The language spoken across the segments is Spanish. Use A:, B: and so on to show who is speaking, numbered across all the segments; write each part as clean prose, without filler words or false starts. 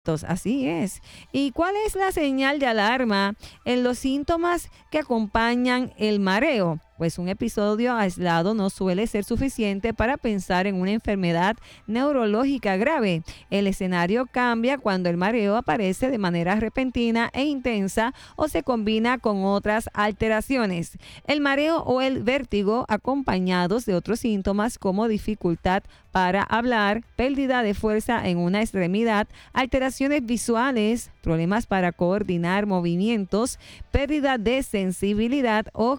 A: Así es. ¿Y cuál es la señal de alarma en los síntomas que acompañan el mareo? Pues un episodio aislado no suele ser suficiente para pensar en una enfermedad neurológica grave. El escenario cambia cuando el mareo aparece de manera repentina e intensa o se combina con otras alteraciones. El mareo o el vértigo acompañados de otros síntomas como dificultad para hablar, pérdida de fuerza en una extremidad, alteraciones visuales, problemas para coordinar movimientos, pérdida de sensibilidad o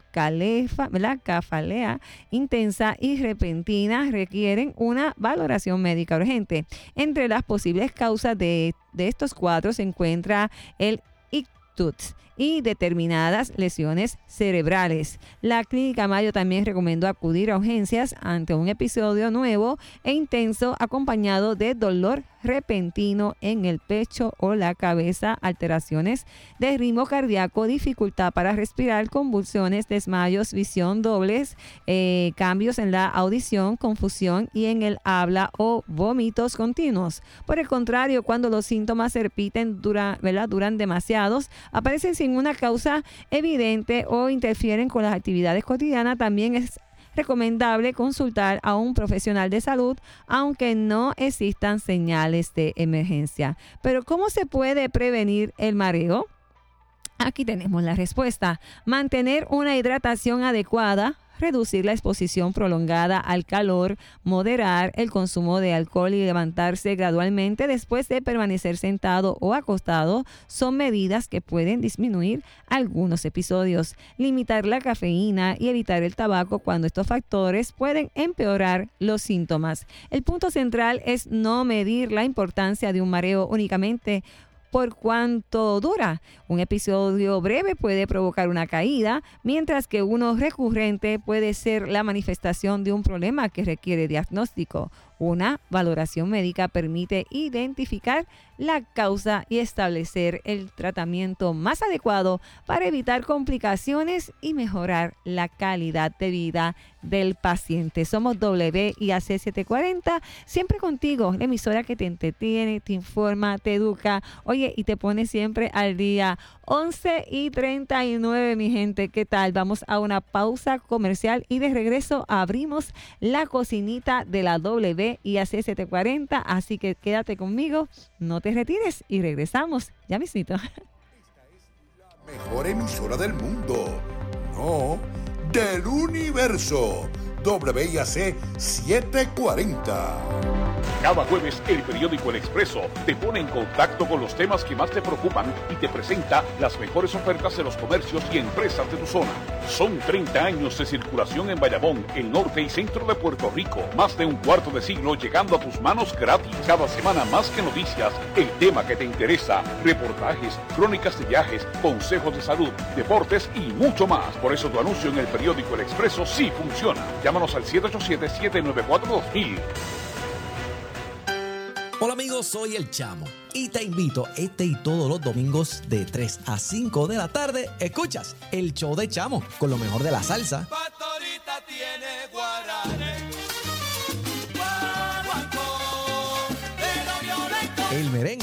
A: cefalea intensa y repentina requieren una valoración médica urgente. Entre las posibles causas de estos cuadros se encuentra el ictus y determinadas lesiones cerebrales. La Clínica Mayo también recomendó acudir a urgencias ante un episodio nuevo e intenso acompañado de dolor repentino en el pecho o la cabeza, alteraciones de ritmo cardíaco, dificultad para respirar, convulsiones, desmayos, visión dobles, cambios en la audición, confusión y en el habla o vómitos continuos. Por el contrario, cuando los síntomas se repiten, duran demasiados, aparecen sin una causa evidente o interfieren con las actividades cotidianas, también es recomendable consultar a un profesional de salud, aunque no existan señales de emergencia. Pero ¿cómo se puede prevenir el mareo? Aquí tenemos la respuesta. Mantener una hidratación adecuada, reducir la exposición prolongada al calor, moderar el consumo de alcohol y levantarse gradualmente después de permanecer sentado o acostado son medidas que pueden disminuir algunos episodios. Limitar la cafeína y evitar el tabaco cuando estos factores pueden empeorar los síntomas. El punto central es no medir la importancia de un mareo únicamente por cuánto dura. Un episodio breve puede provocar una caída, mientras que uno recurrente puede ser la manifestación de un problema que requiere diagnóstico. Una valoración médica permite identificar la causa y establecer el tratamiento más adecuado para evitar complicaciones y mejorar la calidad de vida del paciente. Somos WIAC 740, siempre contigo, la emisora que te entretiene, te informa, te educa, oye, y te pone siempre al día. 11:39, mi gente, ¿qué tal? Vamos a una pausa comercial y de regreso abrimos la cocinita de la WIAC 740, así que quédate conmigo, no te retires y regresamos ya mismito.
B: Esta es la mejor emisora del mundo, no, del universo. WIAC 740.
C: Cada jueves, el periódico El Expreso te pone en contacto con los temas que más te preocupan y te presenta las mejores ofertas de los comercios y empresas de tu zona. Son 30 años de circulación en Bayamón, el norte y centro de Puerto Rico. Más de un cuarto de siglo llegando a tus manos gratis. Cada semana más que noticias, el tema que te interesa, reportajes, crónicas de viajes, consejos de salud, deportes y mucho más. Por eso tu anuncio en el periódico El Expreso sí funciona. Llámanos al 787-794-2000.
D: Hola amigos, soy El Chamo y te invito este y todos los domingos de 3 a 5 de la tarde. Escuchas el show de Chamo con lo mejor de la salsa,
E: Pastorita tiene guaranes, guaguancó, pero violento,
D: el merengue